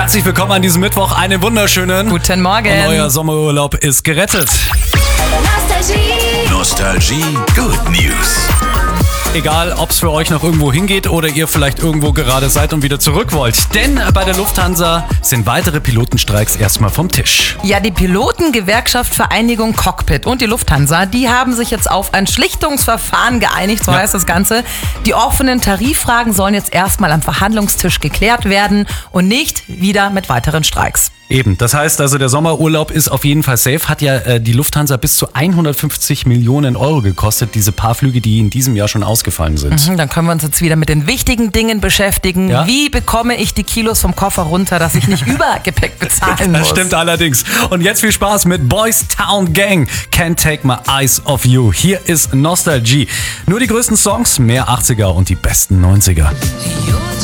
Herzlich willkommen an diesem Mittwoch. Einen wunderschönen Guten Morgen. Und euer Sommerurlaub ist gerettet. Nostalgie, Good News. Egal, ob es für euch noch irgendwo hingeht oder ihr vielleicht irgendwo gerade seid und wieder zurück wollt. Denn bei der Lufthansa sind weitere Pilotenstreiks erstmal vom Tisch. Ja, die Pilotengewerkschaft Vereinigung Cockpit und die Lufthansa, die haben sich jetzt auf ein Schlichtungsverfahren geeinigt, so heißt das Ganze. Die offenen Tariffragen sollen jetzt erstmal am Verhandlungstisch geklärt werden und nicht wieder mit weiteren Streiks. Eben, das heißt also, der Sommerurlaub ist auf jeden Fall safe. Hat ja die Lufthansa bis zu 150 Millionen Euro gekostet, diese paar Flüge, die in diesem Jahr schon ausgefallen sind. Dann können wir uns jetzt wieder mit den wichtigen Dingen beschäftigen. Ja? Wie bekomme ich die Kilos vom Koffer runter, dass ich nicht Übergepäck bezahlen muss? Das stimmt allerdings. Und jetzt viel Spaß mit Boys Town Gang. Can't Take My Eyes Off You. Hier ist Nostalgie. Nur die größten Songs, mehr 80er und die besten 90er.